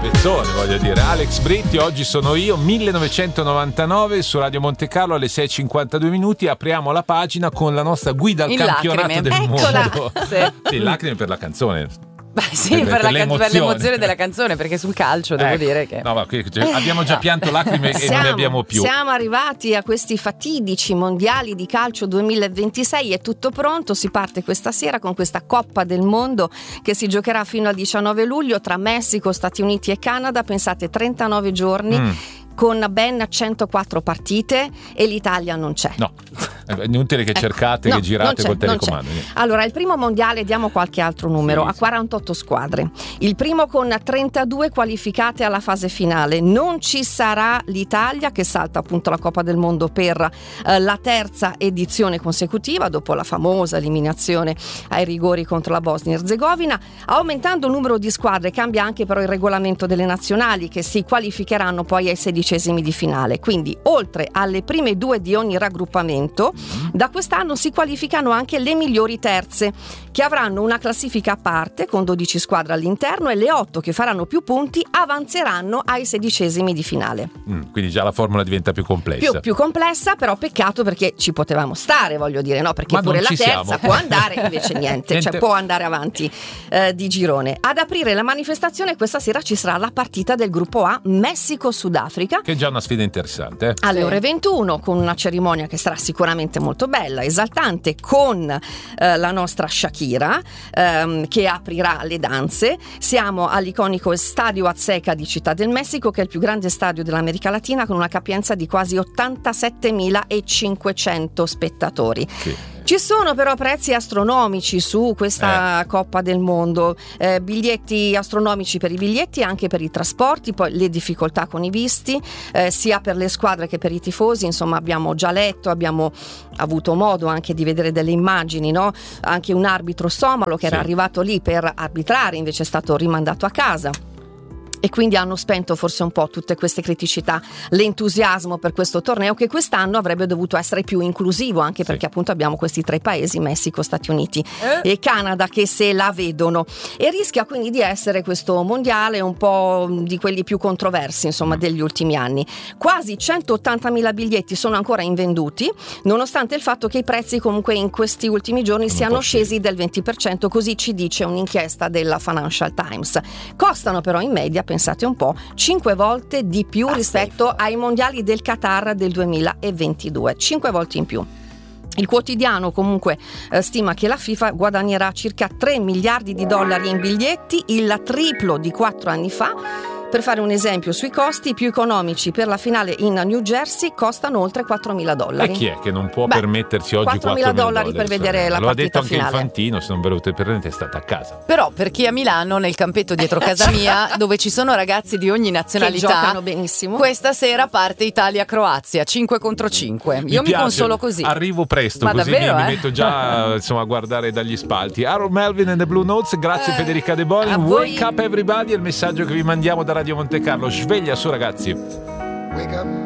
Pezzone, voglio dire. Alex Britti, oggi sono io, 1999 su Radio Monte Carlo alle 6:52 minuti. Apriamo la pagina con la nostra guida al campionato del mondo. Sì, lacrime per la canzone. Beh, sì, per l'emozione della canzone, perché sul calcio devo dire che... No, ma abbiamo già pianto lacrime e non ne abbiamo più. Siamo arrivati a questi fatidici mondiali di calcio 2026, è tutto pronto, si parte questa sera con questa Coppa del Mondo che si giocherà fino al 19 luglio tra Messico, Stati Uniti e Canada, pensate 39 giorni. Con ben 104 partite e l'Italia non c'è. No, è inutile che cercate, che girate col telecomando. Allora, il primo mondiale, diamo qualche altro numero, a 48 squadre. Il primo con 32 qualificate alla fase finale. Non ci sarà l'Italia, che salta appunto la Coppa del Mondo per la terza edizione consecutiva, dopo la famosa eliminazione ai rigori contro la Bosnia-Herzegovina. Aumentando il numero di squadre cambia anche però il regolamento delle nazionali, che si qualificheranno poi ai 16 di finale. Quindi oltre alle prime due di ogni raggruppamento, da quest'anno si qualificano anche le migliori terze, che avranno una classifica a parte con 12 squadre all'interno, e le 8 che faranno più punti avanzeranno ai 16 di finale. Quindi già la formula diventa più complessa. Più complessa, però peccato, perché ci potevamo stare, voglio dire, no? Perché pure la terza può andare, invece niente, cioè può andare avanti di girone. Ad aprire la manifestazione questa sera ci sarà la partita del gruppo A, Messico-Sudafrica, che è già una sfida interessante. Alle ore 21, con una cerimonia che sarà sicuramente molto bella, esaltante, con la nostra Shakira che aprirà le danze. Siamo all'iconico Stadio Azteca di Città del Messico, che è il più grande stadio dell'America Latina, con una capienza di quasi 87.500 spettatori. Sì. Ci sono però prezzi astronomici su questa Coppa del Mondo, biglietti astronomici per i biglietti e anche per i trasporti, poi le difficoltà con i visti, sia per le squadre che per i tifosi. Insomma, abbiamo già letto, abbiamo avuto modo anche di vedere delle immagini, no? Anche un arbitro somalo che era arrivato lì per arbitrare, invece è stato rimandato a casa. E quindi hanno spento forse un po' tutte queste criticità, l'entusiasmo per questo torneo, che quest'anno avrebbe dovuto essere più inclusivo, anche perché appunto abbiamo questi tre paesi, Messico, Stati Uniti e Canada, che se la vedono, e rischia quindi di essere questo mondiale un po' di quelli più controversi, insomma, degli ultimi anni. Quasi 180.000 biglietti sono ancora invenduti, nonostante il fatto che i prezzi comunque in questi ultimi giorni siano scesi del 20%, così ci dice un'inchiesta della Financial Times. Costano però in media, pensate un po', 5 volte di più rispetto ai mondiali del Qatar del 2022, 5 volte in più. Il quotidiano comunque stima che la FIFA guadagnerà circa 3 miliardi di dollari in biglietti, il triplo di 4 anni fa. Per fare un esempio sui costi, più economici per la finale in New Jersey costano oltre $4.000. E chi è che non può permettersi oggi $4.000 per vedere la partita finale? Lo ha detto anche Infantino, se non ve lo prendete state a casa. Però per chi a Milano, nel campetto dietro casa mia, dove ci sono ragazzi di ogni nazionalità, che giocano benissimo, questa sera parte Italia-Croazia 5 contro 5. Io mi consolo così. Arrivo presto, ma così davvero, mi metto già insomma a guardare dagli spalti. Harold Melvin and the Blue Notes, grazie Federica De Boni. Wake up everybody, è il messaggio che vi mandiamo da Radio Monte Carlo. Sveglia su, ragazzi. Wake up.